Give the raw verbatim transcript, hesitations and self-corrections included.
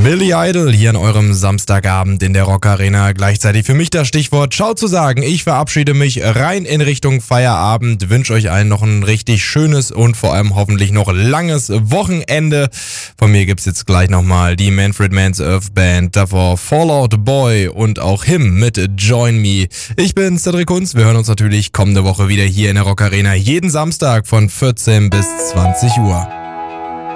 Billy Idol hier in eurem Samstagabend in der Rock Arena. Gleichzeitig für mich das Stichwort Ciao zu sagen. Ich verabschiede mich rein in Richtung Feierabend. Wünsche euch allen noch ein richtig schönes und vor allem hoffentlich noch langes Wochenende. Von mir gibt's jetzt gleich nochmal die Manfred Mann's Earth Band, davor Fall Out Boy und auch Him mit Join Me. Ich bin Cedric Kunz. Wir hören uns natürlich kommende Woche wieder hier in der Rock Arena. Jeden Samstag von vierzehn bis zwanzig Uhr.